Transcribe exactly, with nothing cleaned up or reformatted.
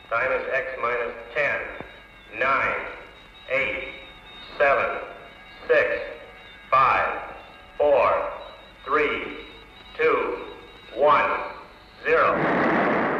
Time is X minus ten, nine, eight, seven, six, five, four, three, two, one, zero.